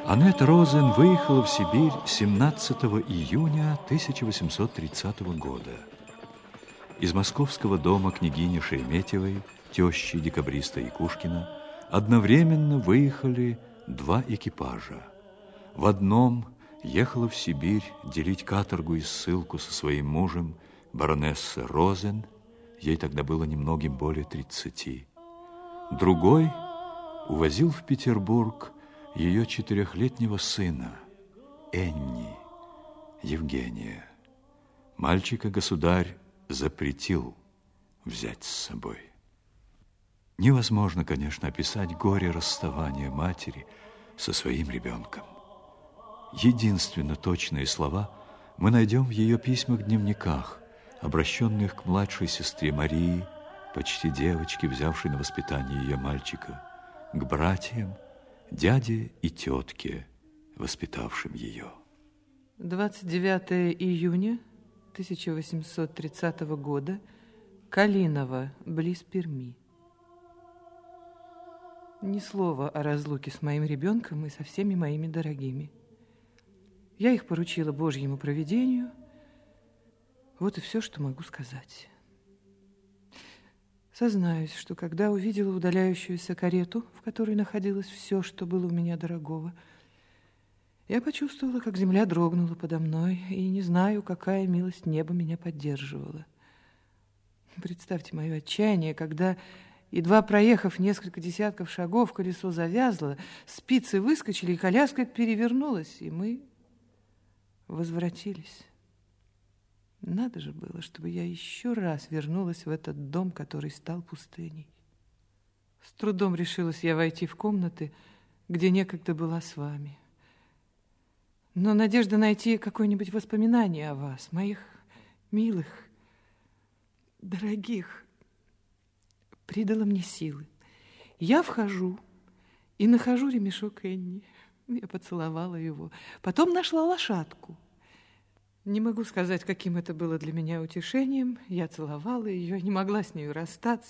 Аннет Розен выехала в Сибирь 17 июня 1830 года. Из московского дома княгини Шереметьевой, тещи декабриста Якушкина, одновременно выехали два экипажа. В одном ехала в Сибирь делить каторгу и ссылку со своим мужем баронесса Розен, ей тогда было немногим более 30. Другой увозил в Петербург ее 4-летнего сына, Энни, Евгения. Мальчика государь запретил взять с собой. Невозможно, конечно, описать горе расставания матери со своим ребенком. Единственно точные слова мы найдем в ее письмах-дневниках, обращенных к младшей сестре Марии, почти девочке, взявшей на воспитание ее мальчика, к братьям, дяде и тетке, воспитавшим ее. 29 июня 1830 года, Калиново, близ Перми. Ни слова о разлуке с моим ребенком и со всеми моими дорогими. Я их поручила Божьему провидению. Вот и все, что могу сказать. Сознаюсь, что когда увидела удаляющуюся карету, в которой находилось все, что было у меня дорогого, я почувствовала, как земля дрогнула подо мной, и не знаю, какая милость неба меня поддерживала. Представьте мое отчаяние, когда, едва проехав несколько десятков шагов, колесо завязло, спицы выскочили, и коляска перевернулась, и мы возвратились. Надо же было, чтобы я еще раз вернулась в этот дом, который стал пустыней. С трудом решилась я войти в комнаты, где некогда была с вами. Но надежда найти какое-нибудь воспоминание о вас, моих милых, дорогих, придала мне силы. Я вхожу и нахожу ремешок Энни. Я поцеловала его. Потом нашла лошадку. Не могу сказать, каким это было для меня утешением. Я целовала ее, не могла с нею расстаться.